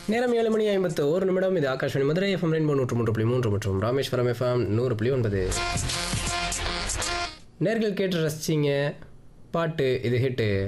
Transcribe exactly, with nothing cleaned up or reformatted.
நேரம் ஏழு மணி ஐம்பத்து ஒரு நிமிடம். இது ஆகாஷ்வாணி மதுரை எஃப்எம் ரெயின்போ நூற்று மூன்று புள்ளி மூன்று மற்றும் ராமேஸ்வரம் எஃப்எம் நூறு புள்ளி ஒன்பது. நேர்கள் கேட்டு ரசிச்சிங்க பாட்டு இது ஹிட்டு.